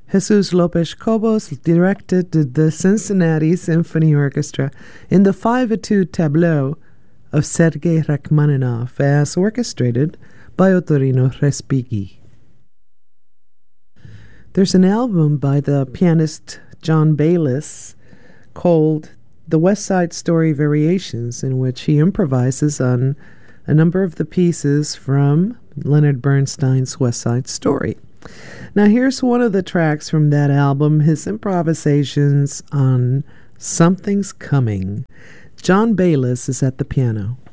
Jesus Lopez Cobos directed the Cincinnati Symphony Orchestra in the 5 Etude tableau of Sergei Rachmaninoff as orchestrated by Ottorino Respighi. There's an album by the pianist John Bayliss called The West Side Story Variations, in which he improvises on a number of the pieces from Leonard Bernstein's West Side Story. Now here's one of the tracks from that album, his improvisations on Something's Coming. John Bayliss is at the piano.